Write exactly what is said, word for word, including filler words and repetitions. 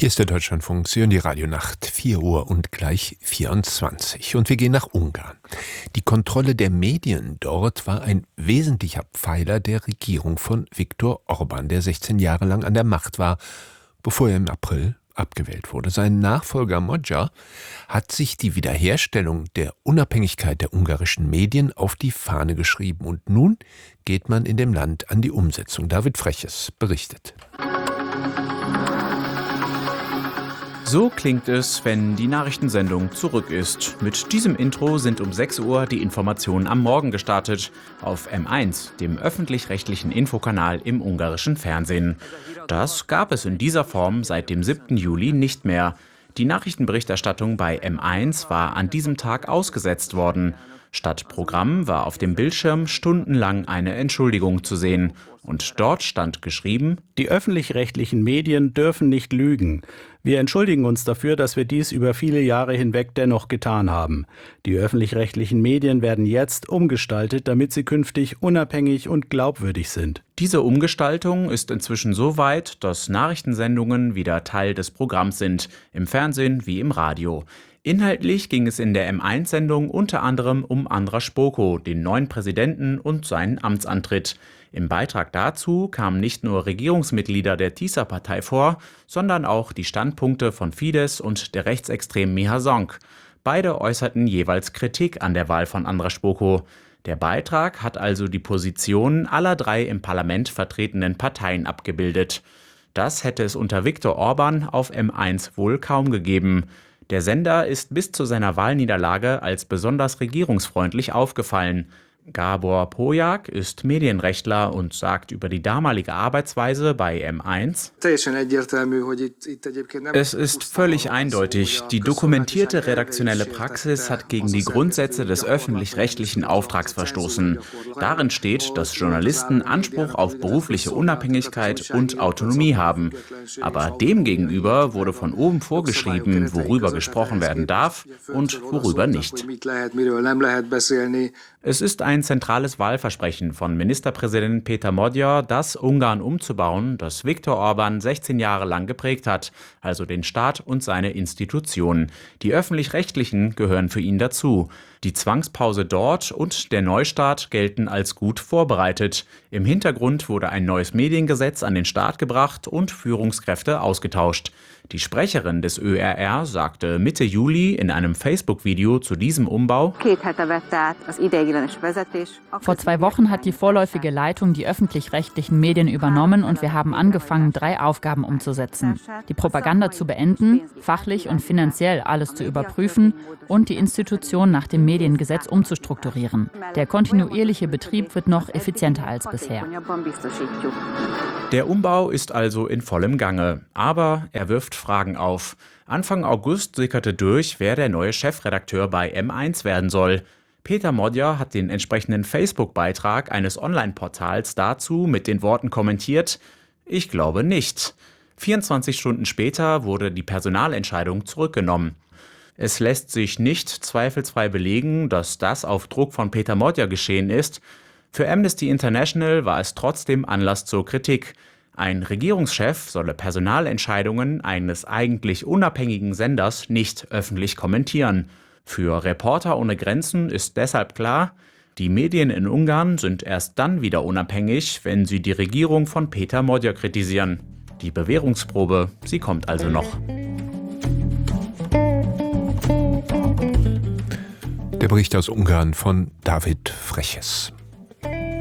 Hier ist der Deutschlandfunk, Sie hören die Radionacht, vier Uhr und gleich vierundzwanzig. Und wir gehen nach Ungarn. Die Kontrolle der Medien dort war ein wesentlicher Pfeiler der Regierung von Viktor Orbán, der sechzehn Jahre lang an der Macht war, bevor er im April abgewählt wurde. Sein Nachfolger Magyar hat sich die Wiederherstellung der Unabhängigkeit der ungarischen Medien auf die Fahne geschrieben. Und nun geht man in dem Land an die Umsetzung. David Freches berichtet. So klingt es, wenn die Nachrichtensendung zurück ist. Mit diesem Intro sind um sechs Uhr die Informationen am Morgen gestartet. Auf M eins, dem öffentlich-rechtlichen Infokanal im ungarischen Fernsehen. Das gab es in dieser Form seit dem siebten Juli nicht mehr. Die Nachrichtenberichterstattung bei M eins war an diesem Tag ausgesetzt worden. Statt Programm war auf dem Bildschirm stundenlang eine Entschuldigung zu sehen. Und dort stand geschrieben: Die öffentlich-rechtlichen Medien dürfen nicht lügen. Wir entschuldigen uns dafür, dass wir dies über viele Jahre hinweg dennoch getan haben. Die öffentlich-rechtlichen Medien werden jetzt umgestaltet, damit sie künftig unabhängig und glaubwürdig sind. Diese Umgestaltung ist inzwischen so weit, dass Nachrichtensendungen wieder Teil des Programms sind, im Fernsehen wie im Radio. Inhaltlich ging es in der M eins Sendung unter anderem um Andras Boko, den neuen Präsidenten und seinen Amtsantritt. Im Beitrag dazu kamen nicht nur Regierungsmitglieder der Tisza-Partei vor, sondern auch die Standpunkte von Fidesz und der rechtsextremen Miha Zong. Beide äußerten jeweils Kritik an der Wahl von Andras Boko. Der Beitrag hat also die Positionen aller drei im Parlament vertretenen Parteien abgebildet. Das hätte es unter Viktor Orbán auf M eins wohl kaum gegeben. Der Sender ist bis zu seiner Wahlniederlage als besonders regierungsfreundlich aufgefallen. Gábor Pólyák ist Medienrechtler und sagt über die damalige Arbeitsweise bei M eins: Es ist völlig eindeutig, die dokumentierte redaktionelle Praxis hat gegen die Grundsätze des öffentlich-rechtlichen Auftrags verstoßen. Darin steht, dass Journalisten Anspruch auf berufliche Unabhängigkeit und Autonomie haben. Aber demgegenüber wurde von oben vorgeschrieben, worüber gesprochen werden darf und worüber nicht. Es ist ein zentrales Wahlversprechen von Ministerpräsident Péter Magyar, das Ungarn umzubauen, das Viktor Orbán sechzehn Jahre lang geprägt hat, also den Staat und seine Institutionen. Die öffentlich-rechtlichen gehören für ihn dazu. Die Zwangspause dort und der Neustart gelten als gut vorbereitet. Im Hintergrund wurde ein neues Mediengesetz an den Start gebracht und Führungskräfte ausgetauscht. Die Sprecherin des Ö R R sagte Mitte Juli in einem Facebook-Video zu diesem Umbau: Vor zwei Wochen hat die vorläufige Leitung die öffentlich-rechtlichen Medien übernommen und wir haben angefangen, drei Aufgaben umzusetzen. Die Propaganda zu beenden, fachlich und finanziell alles zu überprüfen und die Institution nach dem Mediengesetz umzustrukturieren. Der kontinuierliche Betrieb wird noch effizienter als bisher. Der Umbau ist also in vollem Gange, aber er wirft Fragen auf. Anfang August sickerte durch, wer der neue Chefredakteur bei M eins werden soll. Péter Magyar hat den entsprechenden Facebook-Beitrag eines Online-Portals dazu mit den Worten kommentiert: Ich glaube nicht. vierundzwanzig Stunden später wurde die Personalentscheidung zurückgenommen. Es lässt sich nicht zweifelsfrei belegen, dass das auf Druck von Péter Magyar geschehen ist. Für Amnesty International war es trotzdem Anlass zur Kritik. Ein Regierungschef solle Personalentscheidungen eines eigentlich unabhängigen Senders nicht öffentlich kommentieren. Für Reporter ohne Grenzen ist deshalb klar, die Medien in Ungarn sind erst dann wieder unabhängig, wenn sie die Regierung von Péter Magyar kritisieren. Die Bewährungsprobe, sie kommt also noch. Der Bericht aus Ungarn von David Freches.